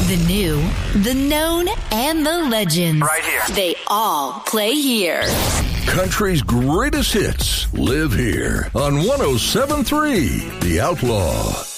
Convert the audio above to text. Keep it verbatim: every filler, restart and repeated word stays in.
The new, the known, and the legends. Right here. They all play here. Country's greatest hits live here on one oh seven point three The Outlaw.